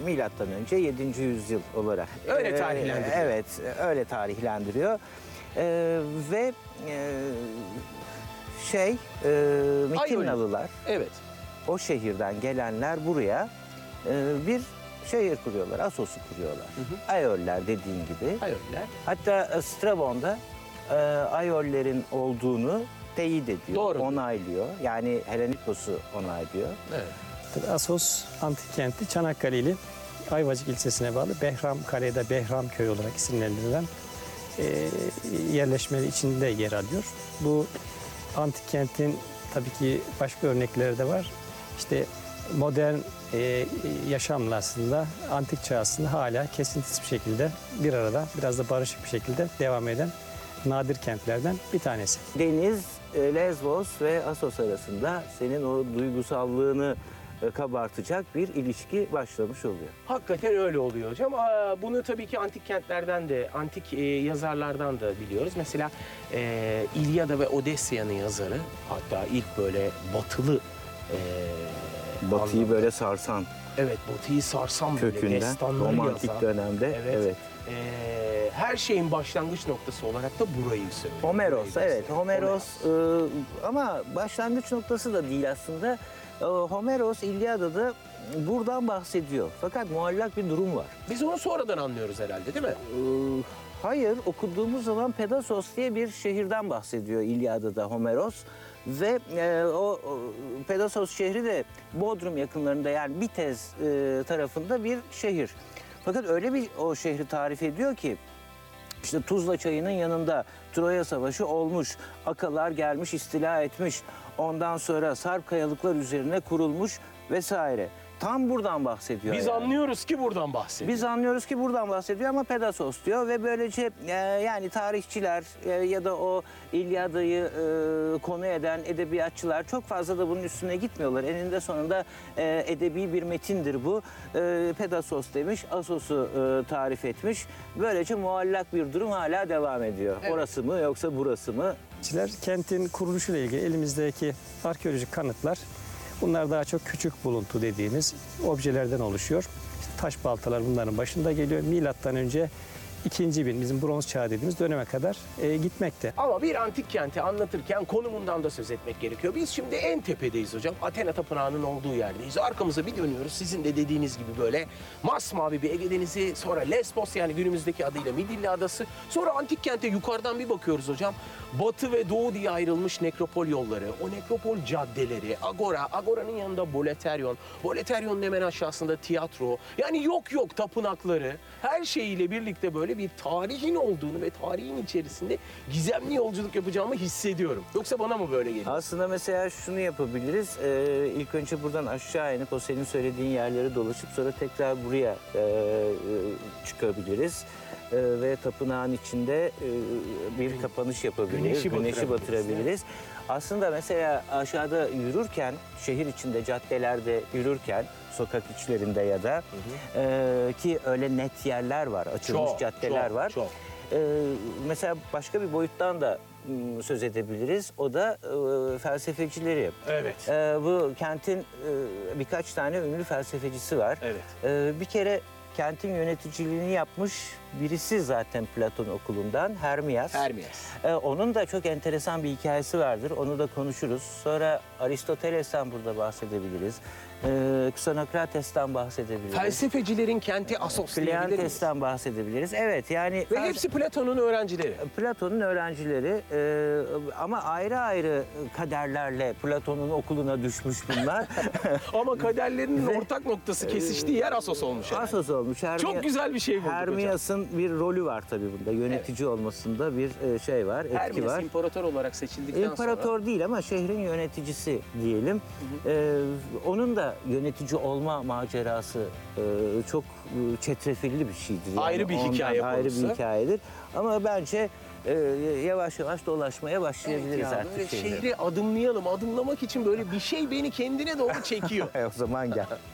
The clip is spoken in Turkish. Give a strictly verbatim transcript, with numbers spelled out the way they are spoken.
milattan önce yedinci yüzyıl olarak. Öyle E, tarihlendiriyor. Evet, öyle tarihlendiriyor. E, ve e, şey, e, Mitinnalılar, Evet. o şehirden gelenler buraya e, bir şehir kuruyorlar, Assos'u kuruyorlar. Hı hı. Aioller dediğin gibi. Aioller. Hatta Strabon'da e, Aiollerin olduğunu teyit ediyor, Doğru. onaylıyor. Yani Helenikos'u onaylıyor. Evet. Assos antik kenti Çanakkale'li Ayvacık ilçesine bağlı Behram Kale'de Behram Köyü olarak isimlendirilen e, yerleşmeleri içinde yer alıyor. Bu antik kentin tabii ki başka örnekleri de var. İşte modern e, yaşamla aslında antik çağ aslında hala kesintisiz bir şekilde bir arada biraz da barışık bir şekilde devam eden nadir kentlerden bir tanesi. Deniz, e, Lesbos ve Assos arasında senin o duygusallığını e, kabartacak bir ilişki başlamış oluyor. Hakikaten öyle oluyor hocam. Aa, bunu tabii ki antik kentlerden de, antik e, yazarlardan da biliyoruz. Mesela e, İlyada ve Odesya'nın yazarı, hatta ilk böyle batılı e, Batıyı anlamda, böyle sarsan, evet, Batı'yı sarsan böyle kökünden, destanları romantik yazan, dönemde. evet, Evet. e, her şeyin başlangıç noktası olarak da burayı söylüyor. Homeros, Burayı evet. gösteriyor. Homeros, e, ama başlangıç noktası da değil aslında. E, Homeros İlyada'da buradan bahsediyor. Fakat muallak bir durum var. Biz onu sonradan anlıyoruz herhalde, değil mi? E, hayır, okuduğumuz zaman Pedasos diye bir şehirden bahsediyor İlyada'da Homeros. Ve e, o, o Pedasos şehri de Bodrum yakınlarında, yani Bitez e, tarafında bir şehir. Fakat öyle bir o şehri tarif ediyor ki, İşte Tuzla Çayı'nın yanında Troya Savaşı olmuş, Akalar gelmiş, istila etmiş, ondan sonra Sarp kayalıklar üzerine kurulmuş vesaire. Tam buradan bahsediyor. Biz yani. anlıyoruz ki buradan bahsediyor. Biz anlıyoruz ki buradan bahsediyor ama Pedasos diyor ve böylece e, yani tarihçiler e, ya da o İlyada'yı e, konu eden edebiyatçılar çok fazla da bunun üstüne gitmiyorlar. Eninde sonunda e, edebi bir metindir bu. E, Pedasos demiş, Assos'u e, tarif etmiş. Böylece muallak bir durum hala devam ediyor. Evet. Orası mı yoksa burası mı? Kentin kuruluşuyla ilgili elimizdeki arkeolojik kanıtlar, bunlar daha çok küçük buluntu dediğimiz objelerden oluşuyor. İşte taş baltalar bunların başında geliyor. Milattan önce ikinci bin, bizim bronz çağı dediğimiz döneme kadar e, gitmekte. Ama bir antik kenti anlatırken konumundan da söz etmek gerekiyor. Biz şimdi en tepedeyiz hocam. Athena Tapınağı'nın olduğu yerdeyiz. Arkamıza bir dönüyoruz. Sizin de dediğiniz gibi böyle masmavi bir Ege Denizi, sonra Lesbos, yani günümüzdeki adıyla Midilli Adası. Sonra antik kente yukarıdan bir bakıyoruz hocam. Batı ve doğu diye ayrılmış nekropol yolları, o nekropol caddeleri, agora, agoranın yanında boleteryon, boleteryonun hemen aşağısında tiyatro. Yani yok yok tapınakları, her şeyiyle birlikte böyle bir tarihin olduğunu ve tarihin içerisinde gizemli yolculuk yapacağımı hissediyorum. Yoksa bana mı böyle geliyor? Aslında mesela şunu yapabiliriz. Ee, ilk önce buradan aşağı inip o senin söylediğin yerleri dolaşıp sonra tekrar buraya e, e, çıkabiliriz. E, ve tapınağın içinde e, bir kapanış yapabiliriz. Güneşi Güneşi batırabiliriz, batırabiliriz. Aslında mesela aşağıda yürürken, şehir içinde caddelerde yürürken, sokak içlerinde ya da e, ki öyle net yerler var, açılmış Çok, caddeler çok, var. çok. E, mesela başka bir boyuttan da m, söz edebiliriz. O da e, felsefecileri. Evet. E, bu kentin e, birkaç tane ünlü felsefecisi var. Evet. E, bir kere kentin yöneticiliğini yapmış birisi zaten Platon okulundan, Hermias. Hermias. E, onun da çok enteresan bir hikayesi vardır. Onu da konuşuruz. Sonra Aristoteles'ten burada bahsedebiliriz. E, Xenokrates'ten bahsedebiliriz. Felsefecilerin kenti Assos diyebilir miyiz? Kleantes'ten bahsedebiliriz. Evet, yani Ve hepsi Platon'un öğrencileri. Platon'un öğrencileri e, ama ayrı ayrı kaderlerle Platon'un okuluna düşmüş bunlar. Ama kaderlerinin Ve- ortak noktası kesiştiği yer Assos olmuş herhalde. Assos olmuş. Hermi- Çok güzel bir şey bulduk hocam. Hermias'ın bir rolü var tabii bunda. Yönetici olmasında bir e, şey var, etki Hermes var. imparator olarak seçildikten İmparator sonra... değil ama şehrin yöneticisi diyelim. Ee, onun da yönetici olma macerası e, çok e, çetrefilli bir şeydir. Yani Ayrı bir ondan hikaye ayrı konusu. bir hikayedir. Ama bence e, yavaş yavaş dolaşmaya başlayabiliriz Evet ya, artık. böyle şeyleri. şehri adımlayalım. Adımlamak için böyle bir şey beni kendine doğru çekiyor. E, o zaman gel.